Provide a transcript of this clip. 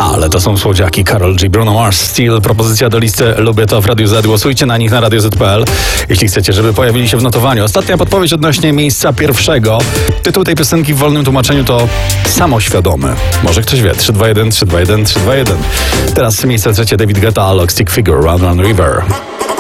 Ale to są słodziaki. Karol G, Bruno Mars, Steel. Propozycja do listy Lubię to w Radiu Z. Głosujcie na nich na radioz.pl, jeśli chcecie, żeby pojawili się w notowaniu. Ostatnia podpowiedź odnośnie miejsca pierwszego. Tytuł tej piosenki w wolnym tłumaczeniu to Samoświadomy. Może ktoś wie. 321, 321, 321. Teraz miejsce trzecie David Guetta, Alok, Stick Figure, Run Run River.